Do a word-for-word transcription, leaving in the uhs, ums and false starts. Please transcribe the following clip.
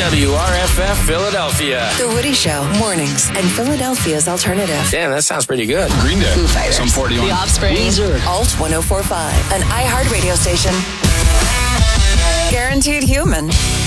W R F F Philadelphia. The Woody Show, mornings, and Philadelphia's alternative. Damn, that sounds pretty good. Green Day. Foo Fighters. Some forty-one. The Offspring. Weezer. Alt one oh four point five. An iHeart radio station. Guaranteed human.